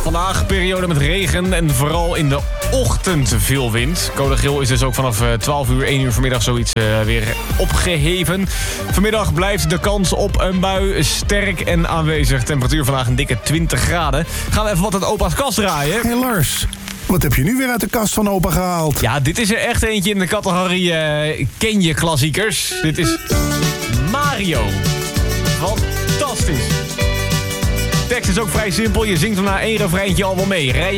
Vandaag periode met regen en vooral in de ochtend veel wind. Code geel is dus ook vanaf 12 uur, 1 uur vanmiddag zoiets weer opgeheven. Vanmiddag blijft de kans op een bui sterk en aanwezig. Temperatuur vandaag een dikke 20 graden. Gaan we even wat uit opa's kast draaien. Hey Lars, wat heb je nu weer uit de kast van opa gehaald? Ja, dit is er echt eentje in de categorie ken je klassiekers. Dit is Mario. Fantastisch. De tekst is ook vrij simpel. Je zingt hem na 1 refreintje al wel mee. Rij je